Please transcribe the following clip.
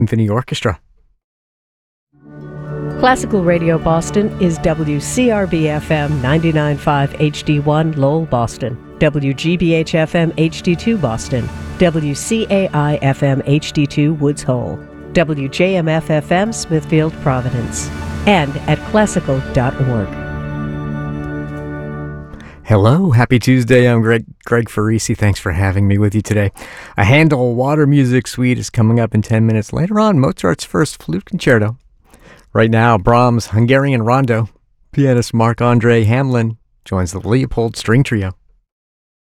Symphony Orchestra. Classical Radio Boston is WCRB-FM 99.5 HD1 Lowell, Boston, WGBH-FM HD2 Boston, WCAI-FM HD2 Woods Hole, WJMF-FM Smithfield, Providence, and at classical.org. Hello, happy Tuesday. I'm Greg Farisi. Thanks for having me with you today. A Handel Water Music Suite is coming up in 10 minutes. Later on, Mozart's First Flute Concerto. Right now, Brahms' Hungarian Rondo. Pianist Marc-André Hamelin joins the Leopold String Trio.